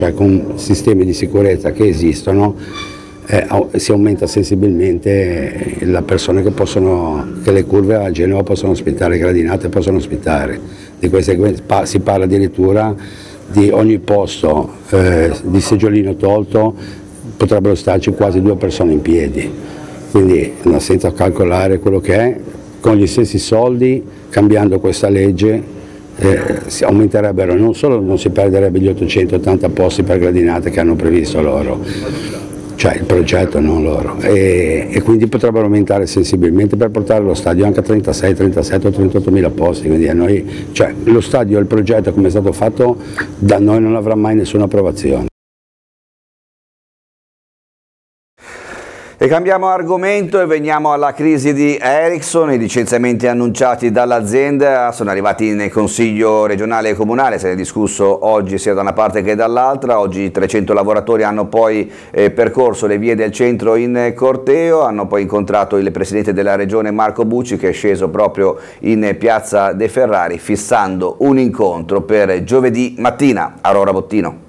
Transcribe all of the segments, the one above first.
Cioè, con sistemi di sicurezza che esistono si aumenta sensibilmente la persone che le curve a Genova possono ospitare, le gradinate possono ospitare. Di conseguenza si parla addirittura di ogni posto di seggiolino tolto potrebbero starci quasi 2 persone in piedi, quindi senza calcolare quello che è, con gli stessi soldi, cambiando questa legge, si aumenterebbero, non solo non si perderebbe gli 880 posti per gradinate che hanno previsto loro, cioè il progetto, non loro, e quindi potrebbero aumentare sensibilmente per portare lo stadio anche a 36, 37 o 38 mila posti, quindi a noi, cioè, lo stadio, il progetto come è stato fatto da noi non avrà mai nessuna approvazione. E cambiamo argomento e veniamo alla crisi di Ericsson. I licenziamenti annunciati dall'azienda sono arrivati nel Consiglio regionale e comunale, se ne è discusso oggi sia da una parte che dall'altra. Oggi 300 lavoratori hanno poi percorso le vie del centro in corteo, hanno poi incontrato il presidente della regione Marco Bucci, che è sceso proprio in piazza De Ferrari fissando un incontro per giovedì mattina. Aurora Bottino.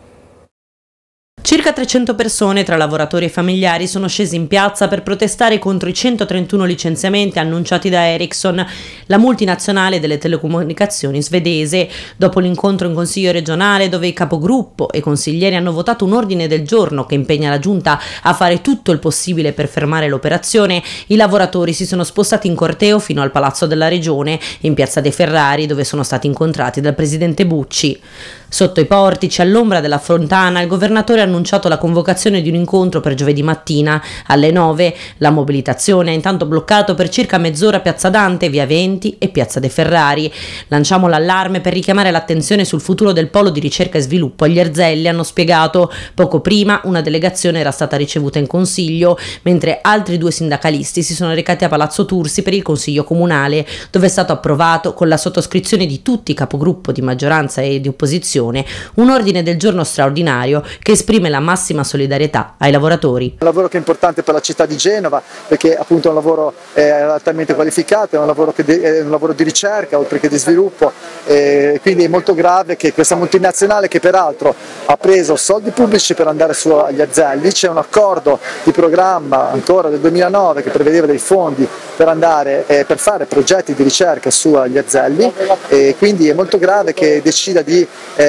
Circa 300 persone tra lavoratori e familiari sono scesi in piazza per protestare contro i 131 licenziamenti annunciati da Ericsson, la multinazionale delle telecomunicazioni svedese, dopo l'incontro in Consiglio regionale dove i capogruppo e consiglieri hanno votato un ordine del giorno che impegna la Giunta a fare tutto il possibile per fermare l'operazione. I lavoratori si sono spostati in corteo fino al Palazzo della Regione, in piazza De Ferrari, dove sono stati incontrati dal presidente Bucci. Sotto i portici, all'ombra della fontana, il governatore ha annunciato la convocazione di un incontro per giovedì mattina alle 9. La mobilitazione ha intanto bloccato per circa mezz'ora Piazza Dante, Via Venti e Piazza De Ferrari. Lanciamo l'allarme per richiamare l'attenzione sul futuro del polo di ricerca e sviluppo agli Erzelli, hanno spiegato. Poco prima una delegazione era stata ricevuta in consiglio, mentre altri 2 sindacalisti si sono recati a Palazzo Tursi per il consiglio comunale, dove è stato approvato, con la sottoscrizione di tutti i capogruppo di maggioranza e di opposizione, un ordine del giorno straordinario che esprime la massima solidarietà ai lavoratori. Un lavoro che è importante per la città di Genova, perché appunto è un lavoro altamente qualificato, è un lavoro di ricerca oltre che di sviluppo, quindi è molto grave che questa multinazionale, che peraltro ha preso soldi pubblici per andare su agli Erzelli, c'è un accordo di programma ancora del 2009 che prevedeva dei fondi per andare per fare progetti di ricerca su agli Erzelli, e quindi è molto grave che decida di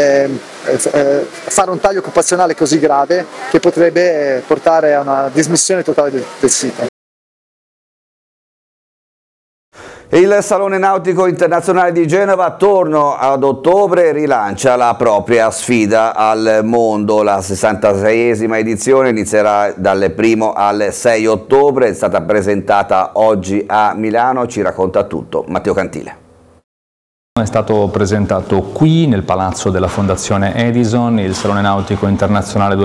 fare un taglio occupazionale così grave che potrebbe portare a una dismissione totale del sito. Il Salone Nautico Internazionale di Genova, attorno ad ottobre, rilancia la propria sfida al mondo. La 66esima edizione inizierà dal 1° al 6 ottobre, è stata presentata oggi a Milano, ci racconta tutto Matteo Cantile. È stato presentato qui nel palazzo della Fondazione Edison il Salone Nautico Internazionale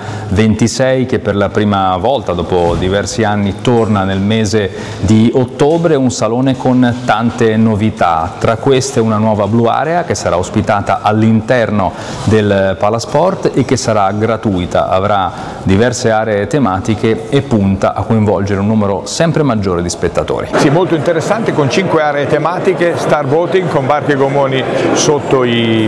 2026, che per la prima volta dopo diversi anni torna nel mese di ottobre, un salone con tante novità, tra queste una nuova Blue Area che sarà ospitata all'interno del Palasport e che sarà gratuita, avrà diverse aree tematiche e punta a coinvolgere un numero sempre maggiore di spettatori. Sì, molto interessante, con 5 aree tematiche, star boating con barche e gommoni sotto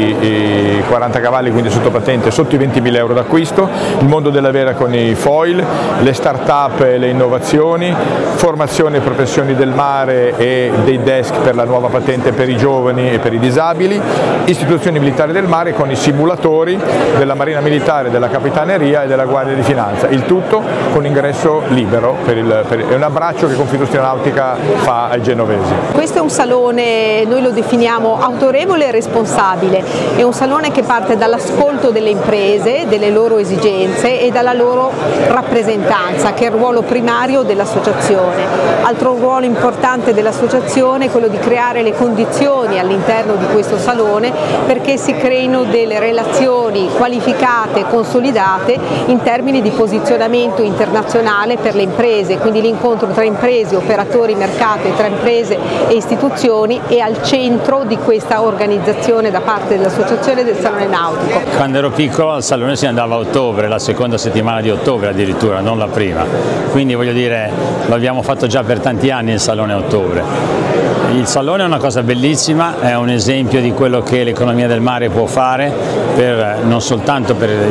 i 40 cavalli, quindi sotto patente, sotto i 20.000 euro d'acquisto, il mondo della vera con i foil, le start-up e le innovazioni, formazione e professioni del mare e dei desk per la nuova patente per i giovani e per i disabili, istituzioni militari del mare con i simulatori della Marina Militare, della Capitaneria e della Guardia di Finanza, il tutto con ingresso libero, è un abbraccio che Confindustria Nautica fa ai genovesi. Questo è un salone, noi lo definiamo autorevole e responsabile, è un salone che parte dall'ascolto delle imprese, delle loro esigenze e dalla loro rappresentanza, che è il ruolo primario dell'associazione. Altro ruolo importante dell'associazione è quello di creare le condizioni all'interno di questo salone perché si creino delle relazioni qualificate e consolidate in termini di posizionamento internazionale per le imprese, quindi l'incontro tra imprese, operatori, mercato e tra imprese e istituzioni è al centro di questa organizzazione da parte dell'Associazione del Salone Nautico. Quando ero piccolo al Salone si andava a ottobre, la seconda settimana di ottobre addirittura, non la prima, quindi voglio dire l'abbiamo fatto già per tanti anni il Salone a ottobre. Il Salone è una cosa bellissima, è un esempio di quello che l'economia del mare può fare non soltanto per